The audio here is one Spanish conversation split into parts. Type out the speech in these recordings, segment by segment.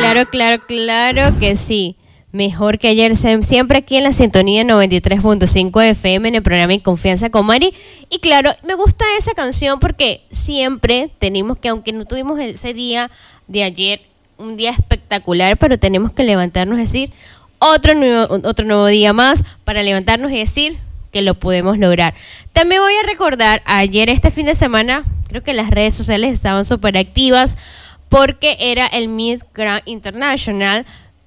Claro que sí. Mejor que ayer, siempre aquí en la sintonía 93.5 FM en el programa En Confianza con Mari. Y claro, me gusta esa canción porque siempre tenemos que, aunque no tuvimos ese día de ayer, un día espectacular, pero tenemos que levantarnos y decir otro nuevo día más para levantarnos y decir que lo podemos lograr. También voy a recordar, ayer este fin de semana, creo que las redes sociales estaban súper activas porque era el Miss Grand International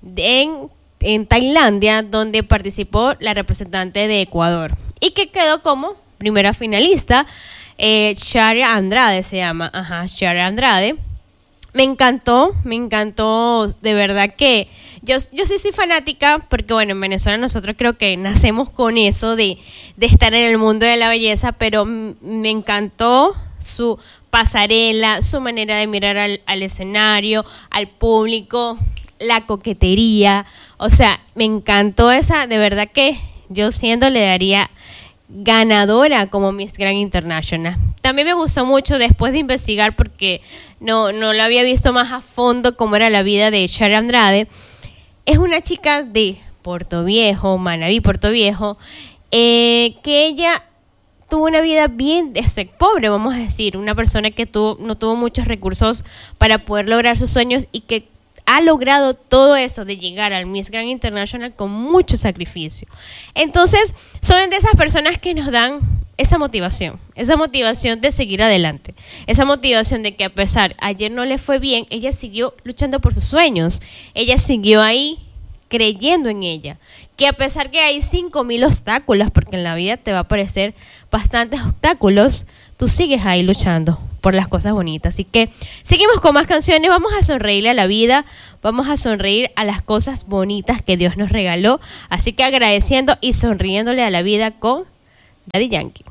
en Tailandia, donde participó la representante de Ecuador y que quedó como primera finalista, Sharia Andrade se llama, Sharia Andrade. Me encantó, de verdad que yo sí soy fanática, porque bueno, en Venezuela nosotros creo que nacemos con eso de estar en el mundo de la belleza, pero me encantó su pasarela, su manera de mirar al escenario, al público, la coquetería, o sea, me encantó esa, de verdad que yo siendo le daría ganadora como Miss Grand International. También me gustó mucho después de investigar porque no lo había visto más a fondo cómo era la vida de Sharia Andrade. Es una chica de Portoviejo, Manabí, Portoviejo, que ella tuvo una vida bien pobre, vamos a decir, una persona que no tuvo muchos recursos para poder lograr sus sueños y que ha logrado todo eso de llegar al Miss Grand International con mucho sacrificio. Entonces, son de esas personas que nos dan esa motivación de seguir adelante, esa motivación de que a pesar, ayer no le fue bien, ella siguió luchando por sus sueños, ella siguió ahí creyendo en ella, que a pesar que hay 5,000 obstáculos, porque en la vida te va a aparecer bastantes obstáculos, tú sigues ahí luchando por las cosas bonitas. Así que seguimos con más canciones, vamos a sonreírle a la vida, vamos a sonreír a las cosas bonitas que Dios nos regaló, así que agradeciendo y sonriéndole a la vida con Daddy Yankee.